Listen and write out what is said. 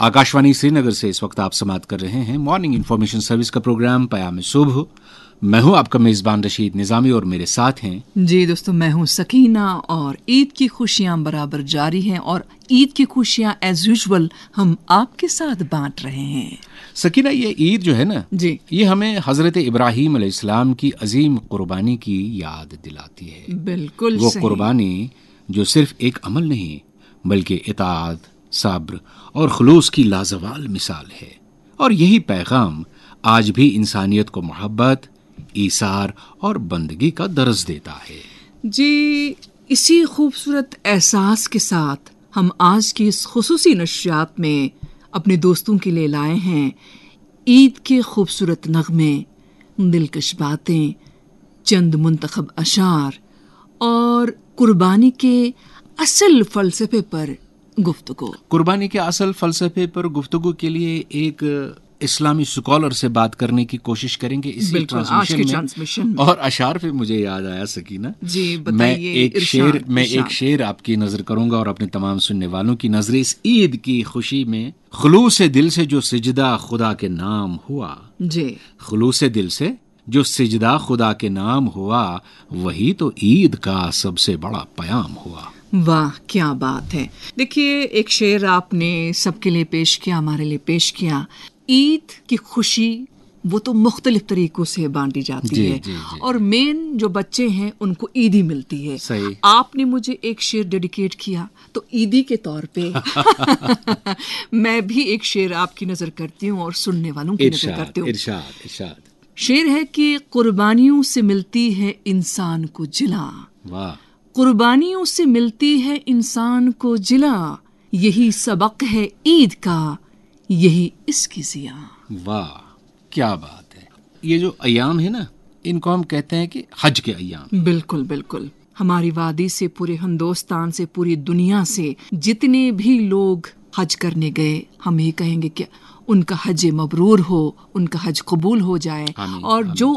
आकाशवाणी श्रीनगर से इस वक्त आप समाप्त कर रहे हैं मॉर्निंग इन्फॉर्मेशन सर्विस का प्रोग्राम पयाम सुबह। मैं हूं आपका मेजबान रशीद निजामी और मेरे साथ हैं जी दोस्तों, मैं हूं सकीना और ईद की खुशियां बराबर जारी हैं और ईद की खुशियां एज यूजुअल हम आपके साथ बांट रहे हैं। सकीना, ये ईद जो है ना जी, ये हमें हजरत इब्राहीम अलैहिस्सलाम की अजीम कुर्बानी की याद दिलाती है। बिल्कुल वो सही। कुर्बानी जो सिर्फ एक अमल नहीं बल्कि इताअत, सब्र और खुलूस की लाजवाल मिसाल है। और यही पैगाम आज भी इंसानियत को मोहब्बत, ईसार और बंदगी का दर्ज देता है। जी, इसी खूबसूरत एहसास के साथ हम आज की इस खुसूसी नशियात में अपने दोस्तों के लिए लाए हैं ईद के खूबसूरत नगमे, दिलकश बातें, चंद मुंतखब अशार और कुर्बानी के असल फलसफे पर गुफ्तगू। कुर्बानी के असल फलसफे पर गुफ्तगू के लिए एक इस्लामी स्कॉलर से बात करने की कोशिश करेंगे इसी ट्रांसमिशन में। और अशार पे मुझे याद आया सकीना जी, बताइए। मैं एक शेर आपकी नजर करूंगा और अपने तमाम सुनने वालों की नजर इस ईद की खुशी में। खुलूस दिल से जो सिजदा खुदा के नाम हुआ, जी, खुलूस दिल से जो सिजदा खुदा के नाम हुआ, वही तो ईद का सबसे बड़ा पयाम हुआ। वाह, क्या बात है। देखिए, एक शेर आपने सबके लिए पेश किया, हमारे लिए पेश किया। ईद की खुशी वो तो मुख्तलिफ तरीकों से बांटी जाती है। जी। और मेन जो बच्चे हैं उनको ईदी मिलती है। सही। आपने मुझे एक शेर डेडिकेट किया तो ईदी के तौर पे मैं भी एक शेर आपकी नजर करती हूँ और सुनने वालों की नजर करती हूँ। इरशाद। शेर है कि कुर्बानियों से मिलती है इंसान को जिला। वाह। कुर्बानियों से मिलती है इंसान को जिला, यही सबक है ईद का, यही इसकी जिया। वाह, क्या बात है। ये जो अयाम है ना, इनको हम कहते हैं कि हज के अयाम। बिल्कुल बिल्कुल। हमारी वादी से, पूरे हिंदुस्तान से, पूरी दुनिया से जितने भी लोग हज करने गए, हम ये कहेंगे कि उनका हज मबरूर हो, उनका हज कबूल हो जाए। आमीन, और आमीन। जो